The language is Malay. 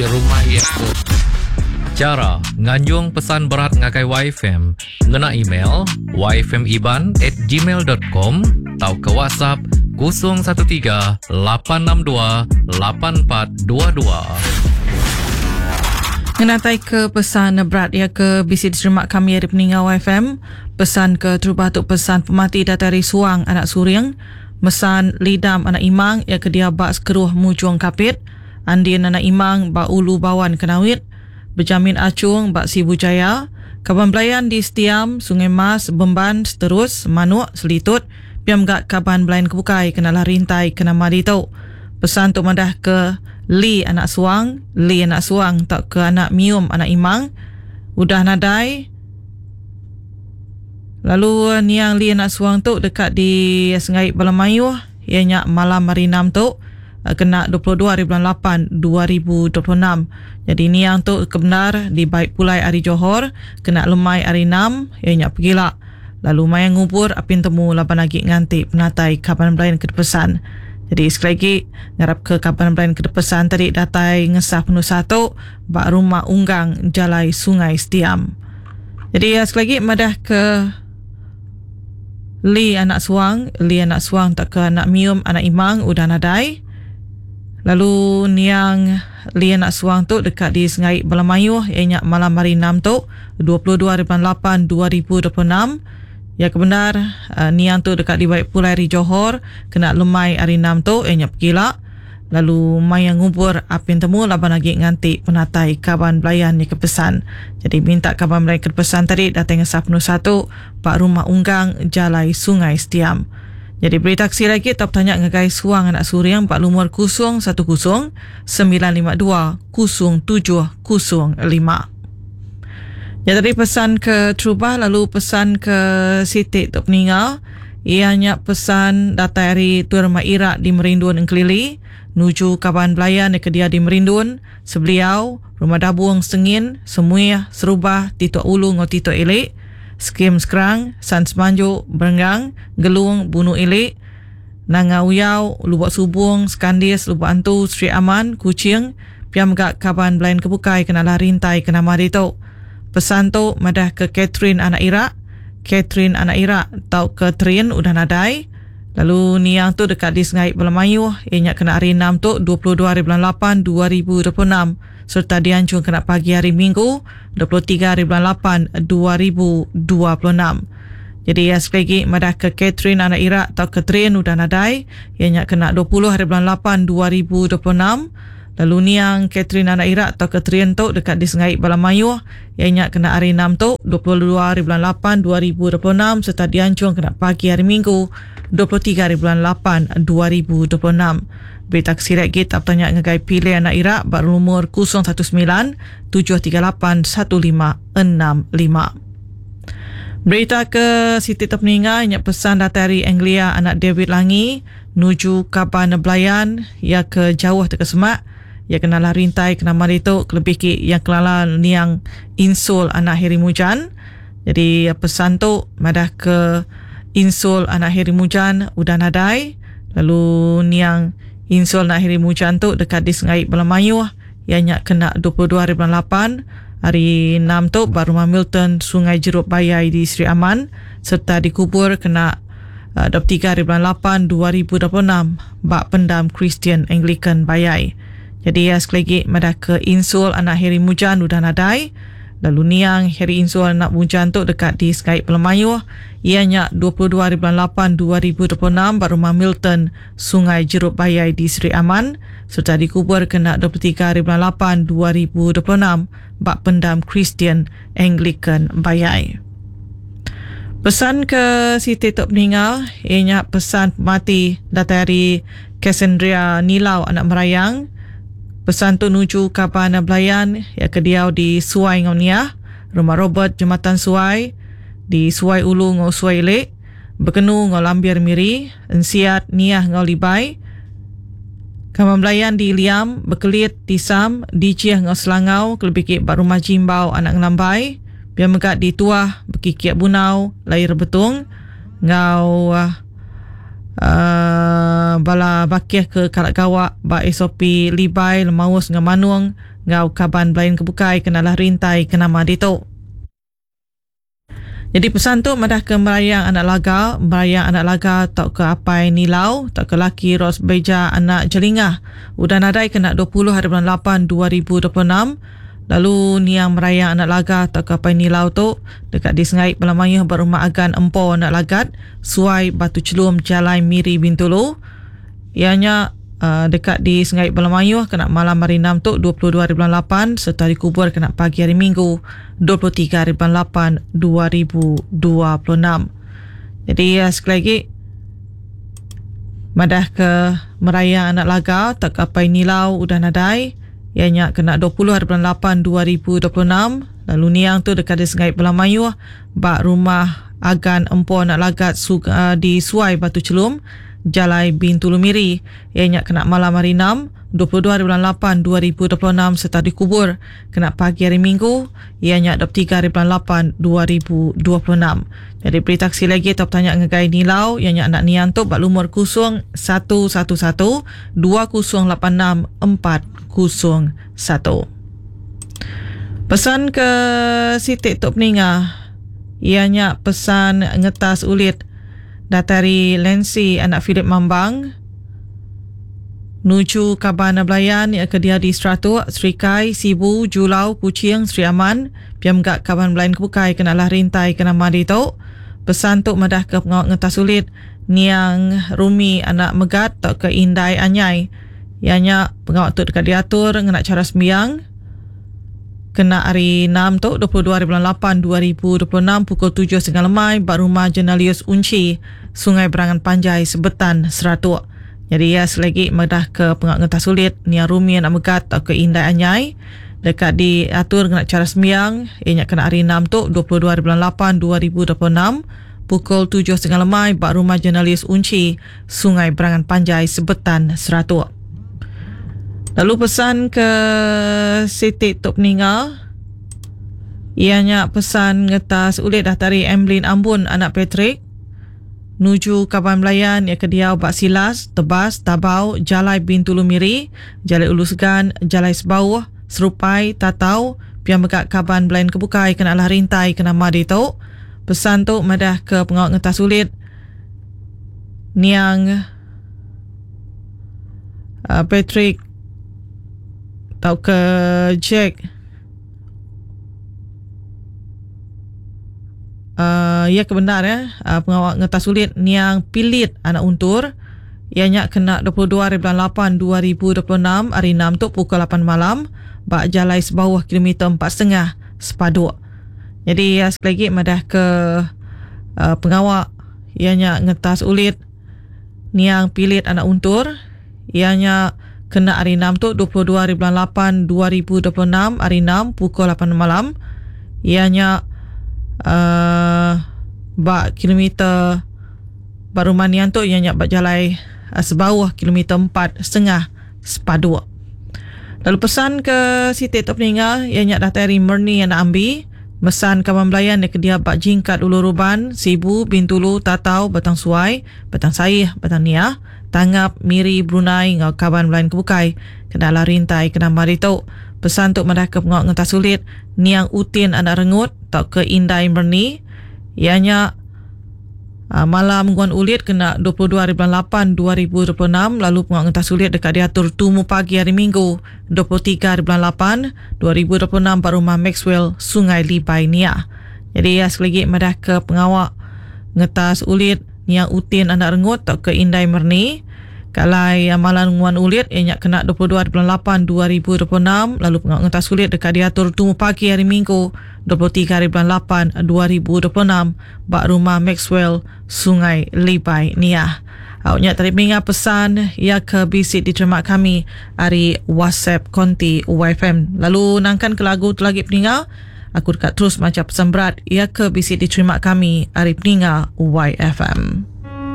rumah ya. Cara nganjung pesan berat ngakai YFM ngena email yfmiban@gmail.com atau ke WhatsApp 013 862 8422. Ngenatai ke pesan berat ya ke bisi diterima kami dari peninggal YFM. Pesan ke terubah tu pesan pemati datari suang anak suring. Mesan lidam anak imang ya ke dia bak sekeruh mujuang kapit. Andin anak imang bak ulu bawan kenawit. Berjamin acung bak Sibu Jaya. Kaban belayan di Setiam, Sungai Mas, Bemban, Seterus, Manuk, Selitut. Piam gak kaban belayan kebukai kenalah rintai kena madi tau. Pesan tu madah ke Li anak suang tak ke anak mium anak imang. Udah nadai. Lalu niang Li anak suang tu dekat di Sengai Balamayuh. Ianya malam hari 6 tu kena 22 hari bulan 8 2026. Jadi niang tu kebenar di Baik Pulai hari Johor kena lemai hari 6 ianya pergila. Lalu mayang ngubur apin temu lapan lagi nganti penatai kapan belayan kedepesan. Jadi sekali lagi ngarap ke kapan belayan kedepesan tadi datai ngesah penuh satu bak rumah unggang Jalai Sungai Setiam. Jadi sekali lagi madah ke Li anak suang tak ke anak mium anak imang udah nadai. Lalu niang Li anak suang tu dekat di Sengai Balamayuh ianya malam hari 6 tu 22 hari 8 2026. Ya kebenar niang tu dekat di Baik Pulai hari Johor kena lemai hari 6 tu ianya pergila. Lalu mayang ngubur apin temu laban lagi nganti penatai kaban belayan ni kepesan. Jadi minta kaban belayan kepesan tadi datang ngesah penuh satu Pak Rumah Unggang Jalai Sungai Setiam. Jadi beri taksi lagi tak tanya ngagai suang anak suriang Pak Lumur 010 952 0705. Ya tadi pesan ke Trubah, lalu pesan ke Siti Tok Peninggal. Ianya pesan datari Tuan Rumah Irak di Merindun Engkelili nuju kaban belayan ke dia di Merindun sebeliau Rumah Dabung Sengin Semuih Serubah Tito Ulu ngo Tito Ilik Skim Sekerang San Semanjo Berenggang Gelung Bunuh Ilik Nanga Uyau Lubuk Subung Skandis Lubuk Antu Sri Aman Kucing piam gak kaban belayan kebukai kenalah rintai kena mari tu. Pesan tu madah ke Catherine anak Irak tau ke Trin udah nadai. Lalu niang tu dekat di Sengai Balamayuh ianya kena hari 6 tu 22 hari bulan 8 2026 serta diancung kena pagi hari Minggu 23 hari bulan 8 2026. Jadi ya sekali lagi madah ke Catherine anak Irak tau ke Trin udah nadai ianya kena 20 hari bulan 8 2026. Lalu niang Catherine anak Irak atau Catherine tu dekat di Sengai Balamayuh ianya kena hari 6 tu 22 hari bulan 8 2026 serta diancung kena pagi hari Minggu 23 hari bulan 8 2026. Beri taksi lagi tak tanya ngagai pilih anak Irak berumur 019 738 1565. Berita ke Siti Terpeninggal ianya pesan datari Anglia anak David Langi nuju kapan belayan ya ke jauh ke Semak. Ya kenalah rintai kena mari tu lebih ki yang kelala niang Insul anak Heri Mujan. Jadi pesan tu madah ke Insul anak Heri Mujan udah nadai. Lalu niang Insul anak Heri Mujan tu dekat di Sengai Balamayuh ianya kena 22 hari bulan 8 hari 6 tu baru Milton Sungai Jeruk Bayai di Sri Aman serta dikubur kena 23 hari bulan 8 2026 bak pendam Kristian Anglican Bayai. Jadi ya sekali lagi madah ke Insul anak Heri Mujan udah nadai. Lalu niang Heri Insul anak Mujan tu dekat di Sengai Balamayuh ianya 22 hari bulan 8 2026 baru Milton Sungai Jeruk Bayai di Sri Aman serta dikubur kena 23 hari bulan 8 2026 bak pendam Kristian Anglican Bayai. Pesan ke Siti Tok Peninggal ianya pesan mati datari Cassandra Nilau anak Merayang. Pesan tu nuju kapan belayan ya ke diau di Suai Ngaunia, Rumah Robert Jembatan Suai di Suai Ulu ngau Suai Lek, Bekenu ngau Lambir Miri, Ensiat Niah ngau Libai, Kaman belayan di Liam, Bekelit di Sam, di Ciah ngau Selangau, Kelebikik Bak Rumah Jimbau anak Ngelambai, Biar Megat di Tuah, Bekikiak Bunau, Lahir Betung, ngau bala bakih ke Kalak Gawak ba SOP Libai Lemaus dengan Manuang ngau kaban belayan kebukai kenalah rintai kenama ditok. Jadi pesan tu madah ke merayang anak laga tak ke apai nilau, tak ke laki ros beja anak jelingah. Udah nadai kena 20 hari bulan 8 2026. Lalu ni yang merayang anak laga tak ke apai nilau tu dekat di Sengai Belamaya berumah agan empo anak lagat Suai Batu Celum Jalai Miri Bintulu. Ianya dekat di Sengai Belamaya kena malam hari 6 tu 22 hari bulan 8 serta dikubur kena pagi hari Minggu 23 hari bulan 8 2026. Jadi sekali lagi madah ke merayang anak laga tak apai nilau udah nadai ianya kena 20 hari bulan 8 2026. Lalu niang tu dekat di Sengai Belamaya bak rumah agan empo anak lagat di Suai Batu Celum Jalai Bintulu Miri ianya kena malam hari 6 22 hari bulan 8 2026 serta dikubur kena pagi hari Minggu ianya 23 hari bulan 8 2026. Jadi beri taksi lagi atau tanya ngegai nilau ianya anak nian tu bak lumur 0111 2086 401. Pesan ke Siti Tok Peninga ianya pesan ngetas ulit datari Lensi anak Philip Mambang nuju Kabana Belayan ia kedia di Strato Srikai Sibu Julau Kuching Sri Aman piamgak Kaban Belayan kebukai kenalah rintai kena madi tu pesan tu madah ke pengawak ngetas sulit niang Rumi anak Megat tak ke Indai Anyai ianya pengawak tu dekat diatur ngena cara sembiang kena hari 6 tu 22 hari bulan 8 2026 pukul 7.30 lemai bak rumah Jenalius Unci Sungai Berangan Panjai Sebetan Seratuk. Jadi ya selagi madah ke pengak ngetas sulit Nia Rumi anak Megat atau ke Indai Anyai dekat diatur kena cara sembiang ianya kena hari 6 tu 22 hari bulan 8 2026 pukul 7.30 lemai bak rumah Jenalius Unci Sungai Berangan Panjai Sebetan Seratuk. Lalu pesan ke Siti Tok Peninga ianya pesan ngetas ulit dahtari Emblin Ambun anak Patrick nuju Kaban Belayan ia kediau Bak Silas Tebas Tabau Jalai Bintulu Miri Jalai Ulu Segan Jalai Sebauh Serupai Tatau piamgak Kaban Belayan kebukai kenalah rintai kena madi tu pesan tu madah ke pengawak ngetas ulit niang Patrick atau ke Jack ia kebenar pengawak ngetas sulit niang Pilit anak Untur ianya kena 22 hari bulan 8 2026 hari 6 tu pukul 8 malam bak Jalai Sebawah kilometer 4.5 Sepaduk. Jadi sekali lagi madah ke pengawak ianya ngetas ulit niang Pilit anak Untur ianya kena hari 6 tu 22 hari bulan 8 2026 hari 6 pukul 8 malam ianya bak kilometer baru manian tu ianya bak Jalai Sebawah kilometer 4.5 Sepaduk. Lalu pesan ke Siti Tok Peninga ianya dahtari Murni anak Ambi mesan Kaban Belayan dia kedia bak Jingkat Ulu Ruban Sibu Bintulu Tatau Batang Suai Batang Saih Batang Niah Tangap Miri Brunei ngau Kaban Belayan kebukai kenalah rintai kena mari tu pesan tu madah ke pengawak ngetas sulit niang Utin anak Rengut tak ke Indai Merni ianya malam guan ulit kena 22 hari bulan 8 2026 lalu pengawak ngetas sulit dekat diatur tumu pagi hari Minggu 23 hari bulan 8 2026 pada rumah Maxwell Sungai Lipai Niah. Jadi sekali lagi madah ke pengawak ngetas ulit niang Utin anak Rengut tak ke Indai Merni kalai amalan nguan ulit ianya kena 22 hari bulan 8 2026 lalu pengawak ngetas ulit dekat diatur tumu pagi hari Minggu 23 hari bulan 8 2026 bak rumah Maxwell Sungai Lipai Niah. Awaknya terima pesan ia ke bisik diterima kami hari WhatsApp konti YFM. Lalu nangkan ke lagu tu lagi peninga aku dekat terus macam pesan berat ia ke bisik diterima kami hari peninga YFM.